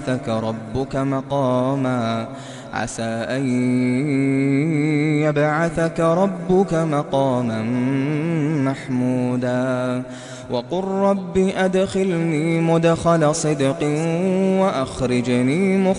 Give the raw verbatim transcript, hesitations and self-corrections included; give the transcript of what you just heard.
يبعثك ربك مقاما عسى أن يبعثك ربك مقاما محمودا وقل رب أدخلني مدخل صدق وأخرجني مخرج